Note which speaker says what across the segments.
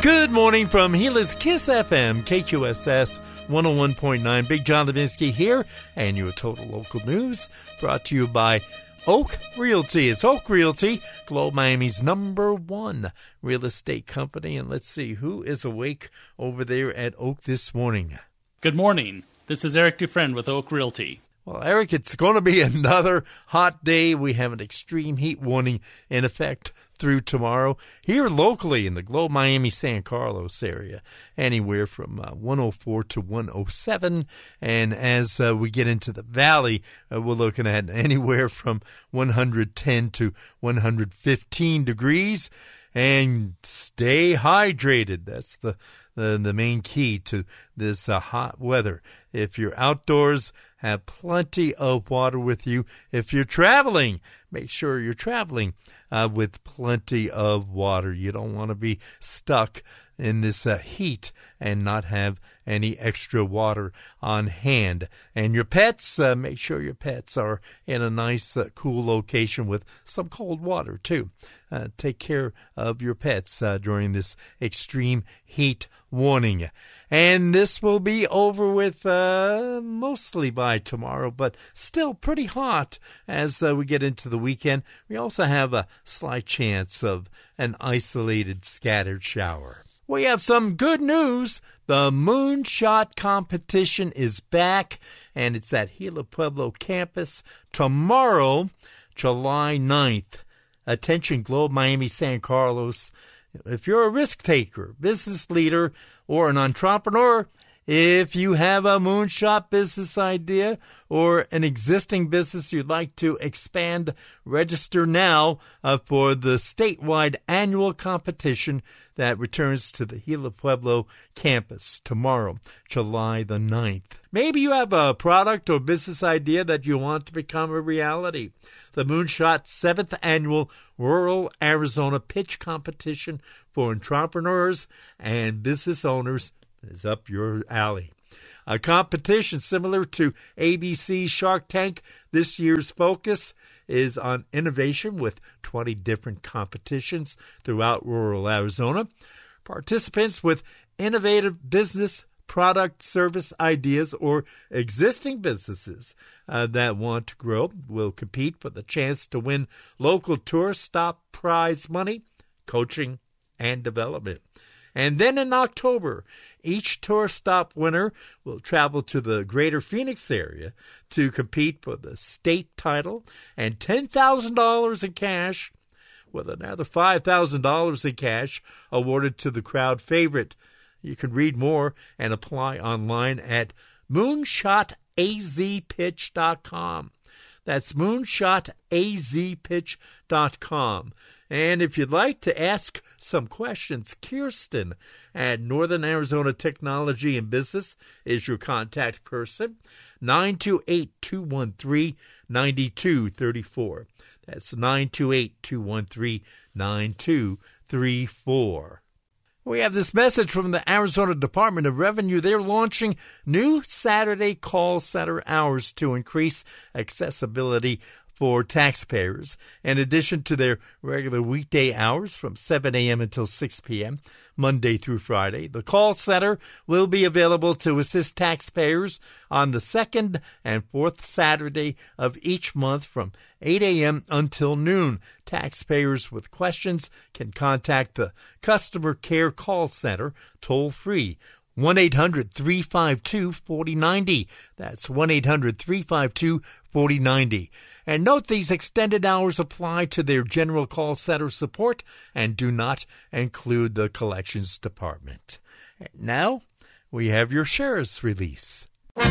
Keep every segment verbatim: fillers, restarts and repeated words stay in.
Speaker 1: Good morning from Gila's Kiss F M, K Q S S one oh one point nine. Big John Levinsky here, and your Total Local News brought to you by Oak Realty. It's Oak Realty, Globe Miami's number one real estate company. And let's see who is awake over there at Oak this morning.
Speaker 2: Good morning. This is Eric Dufresne with Oak Realty.
Speaker 1: Well, Eric, it's going to be another hot day. We have an extreme heat warning in effect through tomorrow here locally in the Globe Miami San Carlos area, anywhere from uh, one oh four to one oh seven. And as uh, we get into the valley, uh, we're looking at anywhere from one hundred ten to one hundred fifteen degrees. And stay hydrated. That's the the, the main key to this uh, hot weather. If you're outdoors, have plenty of water with you. If you're traveling, make sure you're traveling uh, with plenty of water. You don't want to be stuck in this uh, heat and not have any extra water on hand. And your pets, uh, make sure your pets are in a nice, uh, cool location with some cold water, too. Uh, take care of your pets uh, during this extreme heat warning. And this will be over with uh, mostly by tomorrow, but still pretty hot as uh, we get into the weekend. We also have a slight chance of an isolated scattered shower. We have some good news. The Moonshot competition is back, and it's at Gila Pueblo campus tomorrow, July ninth. Attention, Globe Miami San Carlos. If you're a risk taker, business leader, or an entrepreneur, if you have a moonshot business idea or an existing business you'd like to expand, register now uh, for the statewide annual competition that returns to the Gila Pueblo campus tomorrow, July the ninth. Maybe you have a product or business idea that you want to become a reality. The Moonshot seventh Annual Rural Arizona Pitch Competition for entrepreneurs and business owners is up your alley. A competition similar to A B C's Shark Tank, this year's focus is on innovation with twenty different competitions throughout rural Arizona. Participants with innovative business, product, service ideas, or existing businesses uh, that want to grow will compete for the chance to win local tourist stop prize money, coaching, and development. And then in October, each tour stop winner will travel to the greater Phoenix area to compete for the state title and ten thousand dollars in cash, with another five thousand dollars in cash awarded to the crowd favorite. You can read more and apply online at moonshot a z pitch dot com. That's moonshot a z pitch dot com. And if you'd like to ask some questions, Kirsten at Northern Arizona Technology and Business is your contact person. nine two eight, two one three, nine two three four. That's nine two eight, two one three, nine two three four. We have this message from the Arizona Department of Revenue. They're launching new Saturday call center hours to increase accessibility for taxpayers. In addition to their regular weekday hours from seven a.m. until six p.m., Monday through Friday, the call center will be available to assist taxpayers on the second and fourth Saturday of each month from eight a.m. until noon. Taxpayers with questions can contact the Customer Care Call Center toll-free, one eight hundred, three five two, four oh nine oh. That's one eight hundred, three five two, four oh nine oh. And note these extended hours apply to their general call center support and do not include the collections department. And now, we have your sheriff's release.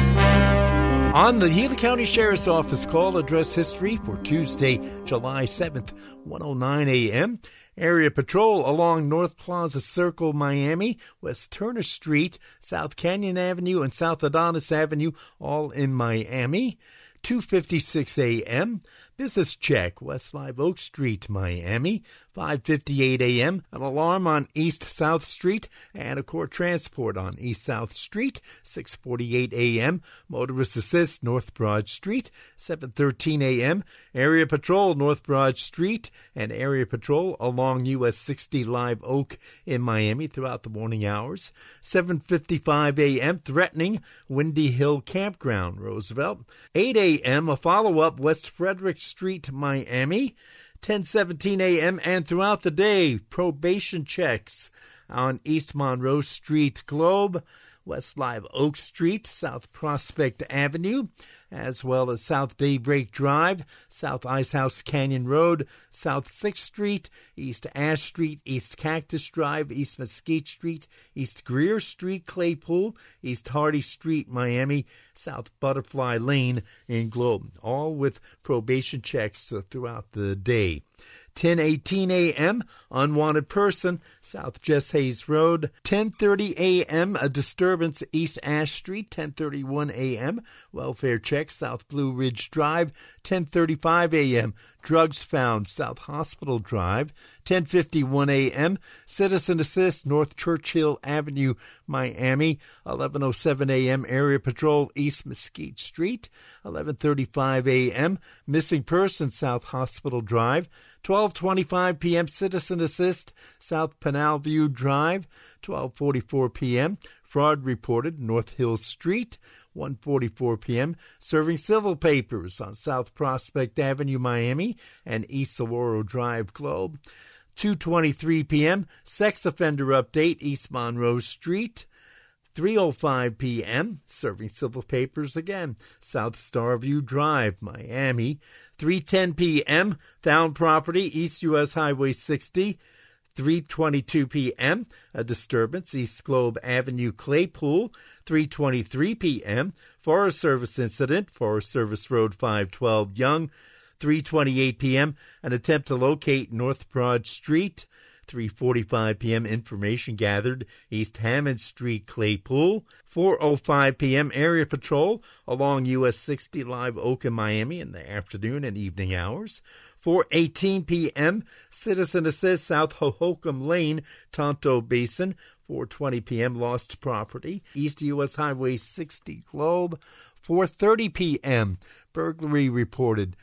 Speaker 1: On the Gila County Sheriff's Office call address history for Tuesday, July seventh, one oh nine a.m., area patrol along North Plaza Circle, Miami, West Turner Street, South Canyon Avenue, and South Adonis Avenue, all in Miami. two fifty-six a.m., business check, West Live Oak Street, Miami. five fifty-eight a.m., an alarm on East South Street and a court transport on East South Street. six forty-eight a.m., motorist assist North Broad Street. seven thirteen a.m., area patrol North Broad Street and area patrol along U S sixty Live Oak in Miami throughout the morning hours. seven fifty-five a.m., threatening Windy Hill Campground, Roosevelt. eight a.m., a follow-up West Frederick Street, Miami. ten seventeen a.m. and throughout the day, probation checks on East Monroe Street, Globe, West Live Oak Street, South Prospect Avenue, as well as South Daybreak Drive, South Icehouse Canyon Road, South sixth Street, East Ash Street, East Cactus Drive, East Mesquite Street, East Greer Street, Claypool, East Hardy Street, Miami, South Butterfly Lane in Globe, all with probation checks throughout the day. ten eighteen a.m., unwanted person, South Jess Hayes Road. ten thirty a.m., a disturbance, East Ash Street. ten thirty-one a.m., welfare check, South Blue Ridge Drive. ten thirty-five a.m., drugs found, South Hospital Drive. ten fifty-one a.m., citizen assist, North Churchill Avenue, Miami. eleven oh seven a.m., area patrol, East Mesquite Street. eleven thirty-five a.m., missing person, South Hospital Drive. twelve twenty-five p.m., citizen assist, South Pinal View Drive. twelve forty-four p.m., fraud reported, North Hill Street. one forty-four p.m., serving civil papers on South Prospect Avenue, Miami, and East Saguaro Drive, Globe. two twenty-three p.m., sex offender update, East Monroe Street. three oh five p.m., serving civil papers again, South Starview Drive, Miami. three ten p.m., found property, East U S Highway sixty. three twenty-two p.m., a disturbance, East Globe Avenue, Claypool. three twenty-three p.m., Forest Service incident, Forest Service Road five twelve, Young. three twenty-eight p.m., an attempt to locate North Broad Street. three forty-five p.m., information gathered, East Hammond Street, Claypool. four oh five p.m., area patrol along U S sixty Live Oak in Miami in the afternoon and evening hours. four eighteen p.m., citizen assist, South Hohokam Lane, Tonto Basin. four twenty p.m., lost property, East U S Highway sixty, Globe. four thirty p.m., burglary reported,